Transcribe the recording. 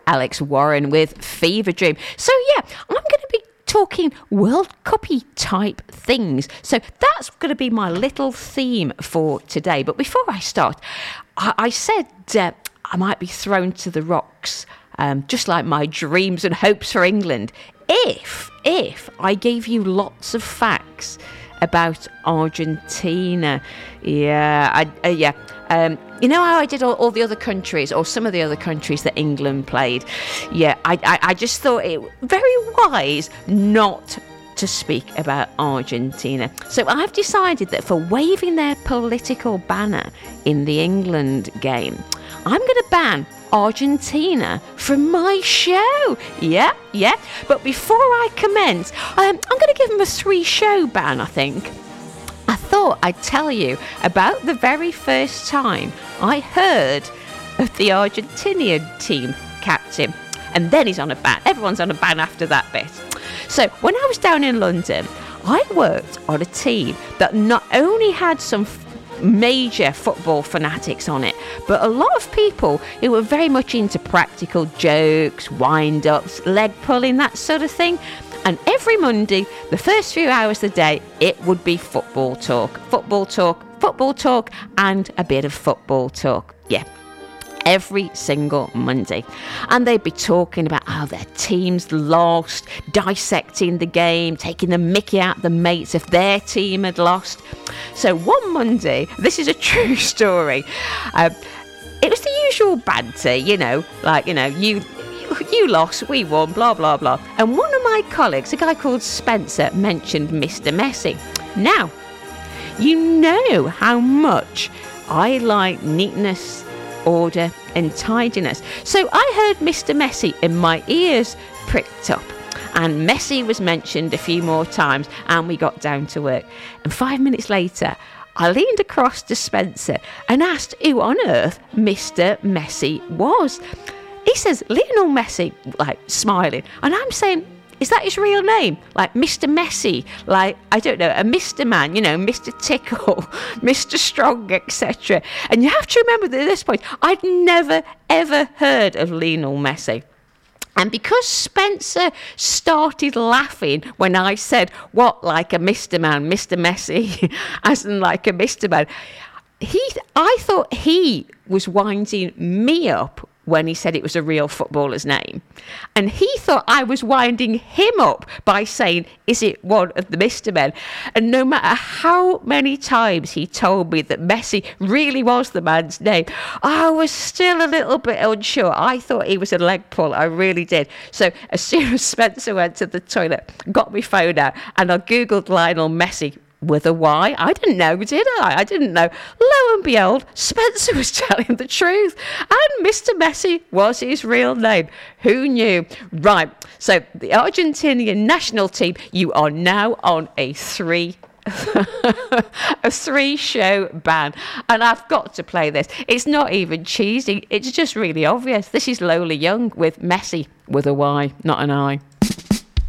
Alex Warren with Fever Dream. So yeah, I'm going to be talking World Cup-y type things. So that's going to be my little theme for today. But before I start, I said I might be thrown to the rocks, just like my dreams and hopes for England, if I gave you lots of facts about Argentina. Yeah, you know how I did all the other countries, or some of the other countries that England played? Yeah, I just thought it very wise not to speak about Argentina. So I've decided that for waving their political banner in the England game, I'm going to ban Argentina from my show. Yeah. But before I commence, I'm going to give them a 3-show ban, I think. I thought I'd tell you about the very first time I heard of the Argentinian team captain. And then he's on a ban. Everyone's on a ban after that bit. So when I was down in London, I worked on a team that not only had some major football fanatics on it, but a lot of people who were very much into practical jokes, wind-ups, leg pulling, that sort of thing. And every Monday, the first few hours of the day, it would be football talk, and a bit of football talk. Yeah. Every single Monday. And they'd be talking about how their team's lost, dissecting the game, taking the mickey out of the mates if their team had lost. So one Monday, this is a true story, it was the usual banter, you lost, we won, blah, blah, blah. And one of my colleagues, a guy called Spencer, mentioned Mr. Messi. Now, you know how much I like neatness, order and tidiness. So I heard Mr. Messi and my ears pricked up, and Messi was mentioned a few more times, and we got down to work. And 5 minutes later, I leaned across to Spencer and asked who on earth Mr. Messi was. He says, Lionel Messi, like smiling, and I'm saying, is that his real name? Like Mr. Messi, like, I don't know, a Mr. Man, Mr. Tickle, Mr. Strong, etc. And you have to remember that at this point, I'd never, ever heard of Lionel Messi. And because Spencer started laughing when I said, what, like a Mr. Man, Mr. Messi, as in like a Mr. Man, I thought he was winding me up when he said it was a real footballer's name. And he thought I was winding him up by saying, is it one of the Mr. Men? And no matter how many times he told me that Messi really was the man's name, I was still a little bit unsure. I thought he was a leg pull. I really did. So as soon as Spencer went to the toilet, got my phone out, and I Googled Lionel Messi with a Y. I didn't know, did I? I didn't know. Lo and behold, Spencer was telling the truth. And Mr. Messi was his real name. Who knew? Right. So the Argentinian national team, you are now on a 3-show ban. And I've got to play this. It's not even cheesy. It's just really obvious. This is Lola Young with Messi with a Y, not an I.